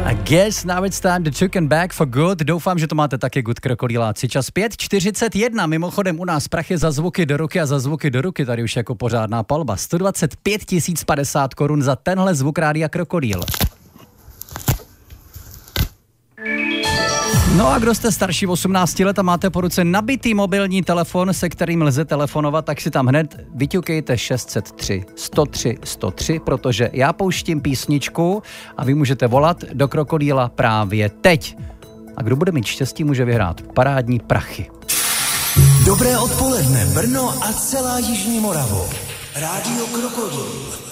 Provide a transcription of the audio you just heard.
I guess now it's time to chicken back for good. Doufám, že to máte taky good, krokodýláci. Čas 5:41. Mimochodem u nás prachy za zvuky do ruky a za zvuky do ruky. Tady už jako pořádná palba. 125 050 korun za tenhle zvuk Rádia Krokodýl. No a kdo jste starší 18 let a máte po ruce nabitý mobilní telefon, se kterým lze telefonovat, tak si tam hned vyťukejte 603 103 103, protože já pouštím písničku a vy můžete volat do Krokodýla právě teď. A kdo bude mít štěstí, může vyhrát parádní prachy. Dobré odpoledne, Brno a celá Jižní Moravo. Rádio Krokodýl.